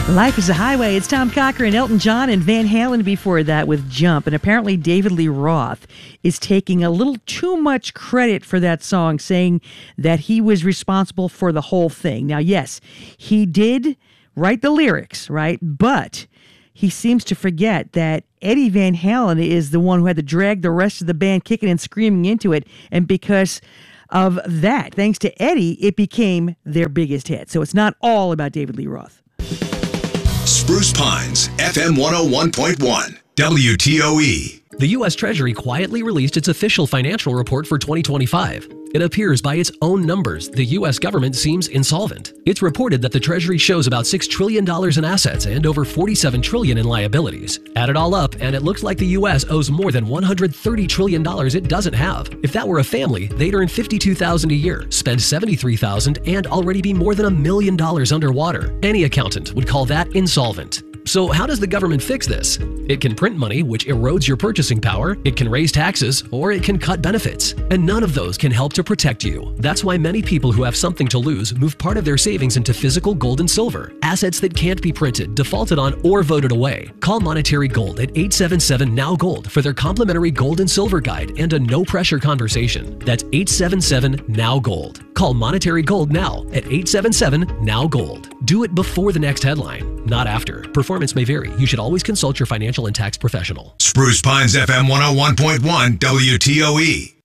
Life is a Highway. It's Tom Cochran, Elton John, and Van Halen before that with Jump. And apparently David Lee Roth is taking a little too much credit for that song, saying that he was responsible for the whole thing. Now, yes, he did write the lyrics, right? But he seems to forget that Eddie Van Halen is the one who had to drag the rest of the band kicking and screaming into it. And because of that, thanks to Eddie, it became their biggest hit. So it's not all about David Lee Roth. Spruce Pines, FM 101.1, WTOE. The U.S. Treasury quietly released its official financial report for 2025. It appears by its own numbers, the U.S. government seems insolvent. It's reported that the Treasury shows about $6 trillion in assets and over $47 trillion in liabilities. Add it all up, and it looks like the U.S. owes more than $130 trillion it doesn't have. If that were a family, they'd earn $52,000 a year, spend $73,000, and already be more than $1 million underwater. Any accountant would call that insolvent. So how does the government fix this? It can print money, which erodes your purchasing power, it can raise taxes, or it can cut benefits. And none of those can help to protect you. That's why many people who have something to lose move part of their savings into physical gold and silver, assets that can't be printed, defaulted on, or voted away. Call Monetary Gold at 877-NOW-GOLD for their complimentary gold and silver guide and a no-pressure conversation. That's 877-NOW-GOLD. Call Monetary Gold now at 877-NOW-GOLD. Do it before the next headline, not after. Performance may vary. You should always consult your financial and tax professional. Spruce Pines, FM 101.1, WTOE.